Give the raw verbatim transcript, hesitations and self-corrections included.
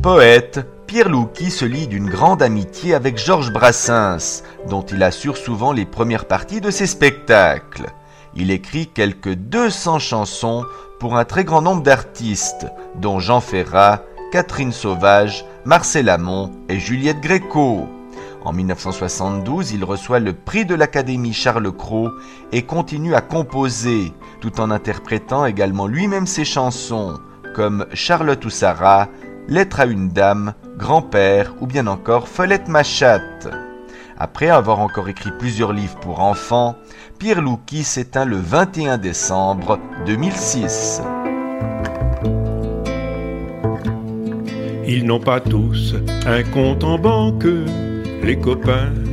Poète, Pierre Louki se lie d'une grande amitié avec Georges Brassens, dont il assure souvent les premières parties de ses spectacles. Il écrit quelques deux cents chansons pour un très grand nombre d'artistes, dont Jean Ferrat, Catherine Sauvage, Marcel Amont et Juliette Gréco. En dix-neuf cent soixante-douze, il reçoit le prix de l'Académie Charles Cros et continue à composer, tout en interprétant également lui-même ses chansons, comme Charlotte ou Sarah, Lettre à une dame, Grand-père ou bien encore Follette ma chatte. Après avoir encore écrit plusieurs livres pour enfants, Pierre Louki s'éteint le vingt et un décembre deux mille six. Ils n'ont pas tous un compte en banque, les copains